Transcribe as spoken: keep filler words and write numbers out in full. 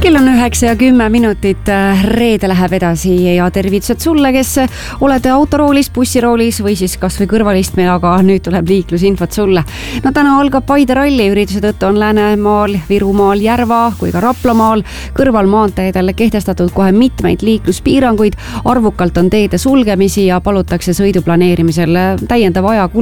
Kell on üheksa ja kümme minutit, reede läheb edasi ja tervitused sulle, kes oled autoroolis, bussiroolis või siis kas või kõrvalistmel, aga nüüd tuleb liiklusinfot sulle. No täna algab Paide ralli, ürituse tõttu on Läänemaal, Virumaal, Järva kui ka Raplamaal kõrval maanteedel kehtestatud kohe mitmeid liikluspiiranguid. Arvukalt on teede sulgemisi ja palutakse sõidu planeerimisel täiendava aja